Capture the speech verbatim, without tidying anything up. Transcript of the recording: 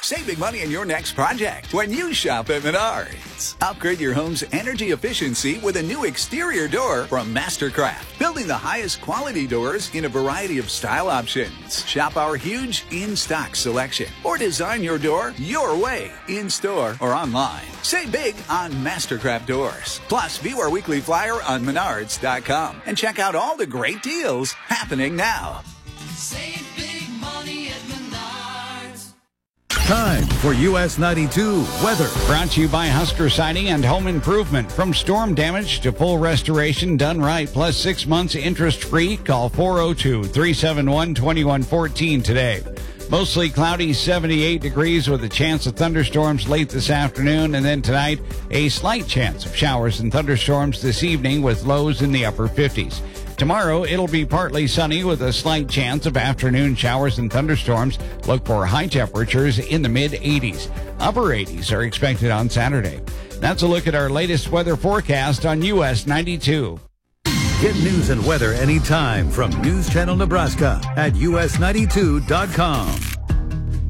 Save big money in your next project when you shop at Menards. Upgrade your home's energy efficiency with a new exterior door from Mastercraft, building the highest quality doors in a variety of style options. Shop our huge in-stock selection or design your door your way, in-store or online. Save big on Mastercraft doors. Plus, view our weekly flyer on menards dot com and check out all the great deals happening now. Save big money at Menards. Time for U S ninety-two weather. Brought to you by Husker Siding and Home Improvement. From storm damage to full restoration done right, plus six months interest-free. Call four oh two, three seven one, two one one four today. Mostly cloudy, seventy-eight degrees with a chance of thunderstorms late this afternoon. And then tonight, a slight chance of showers and thunderstorms this evening with lows in the upper fifties. Tomorrow, it'll be partly sunny with a slight chance of afternoon showers and thunderstorms. Look for high temperatures in the mid-eighties. Upper eighties are expected on Saturday. That's a look at our latest weather forecast on U S ninety-two. Get news and weather anytime from News Channel Nebraska at U S ninety-two dot com.